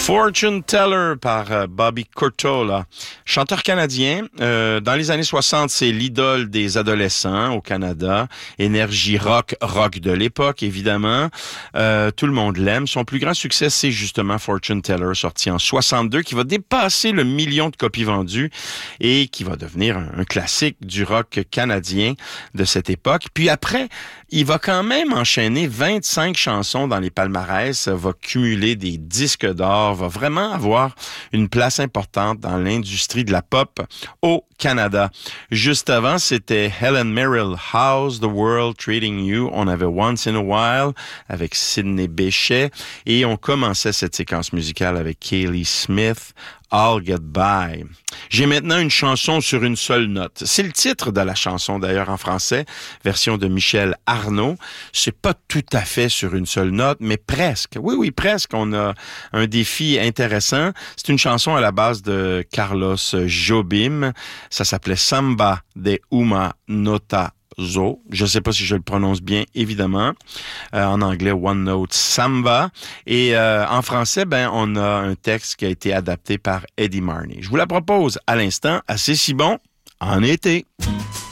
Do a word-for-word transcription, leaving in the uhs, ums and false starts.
Fortune Teller par euh, Bobby Curtola. Chanteur canadien, euh, dans les années soixante, c'est l'idole des adolescents au Canada. Énergie rock, rock de l'époque, évidemment. Euh, tout le monde l'aime. Son plus grand succès, c'est justement Fortune Teller, sorti en soixante-deux, qui va dépasser le million de copies vendues et qui va devenir un, un classique du rock canadien de cette époque. Puis après, il va quand même enchaîner vingt-cinq chansons dans les palmarès, va cumuler des disques d'or, va vraiment avoir une place importante dans l'industrie de la pop au Canada. Juste avant, c'était Helen Merrill, How's the World Treating You? On avait Once in a While avec Sidney Bechet et on commençait cette séquence musicale avec Kaylee Smith, I'll Get By. J'ai maintenant une chanson sur une seule note. C'est le titre de la chanson, d'ailleurs, en français, version de Michel Arnaud. C'est pas tout à fait sur une seule note, mais presque. Oui, oui, presque. On a un défi intéressant. C'est une chanson à la base de Carlos Jobim. Ça s'appelait Samba de Uma Nota Zo. Je ne sais pas si je le prononce bien, évidemment. Euh, en anglais, One Note Samba. Et euh, en français, ben, on a un texte qui a été adapté par Eddie Marney. Je vous la propose à l'instant, assez si bon, en été.